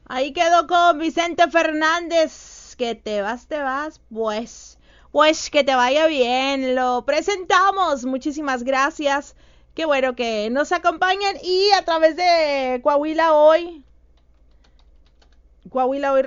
Ahí quedó con Vicente Fernández. Que te vas, pues que te vaya bien. Lo presentamos. Muchísimas gracias. Qué bueno que nos acompañen y a través de Coahuila hoy